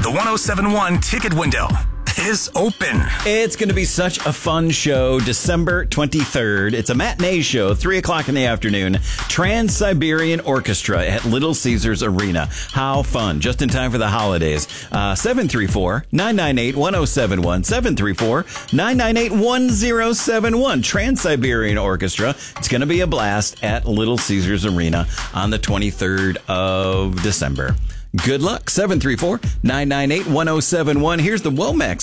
The 1071 ticket window is open. It's going to be such a fun show, December 23rd. It's a matinee show, 3 o'clock in the afternoon. Trans-Siberian Orchestra at Little Caesars Arena. How fun. Just in time for the holidays. 734-998-1071. 734-998-1071. Trans-Siberian Orchestra. It's going to be a blast at Little Caesars Arena on the 23rd of December. Good luck. 734-998-1071. Here's the Womack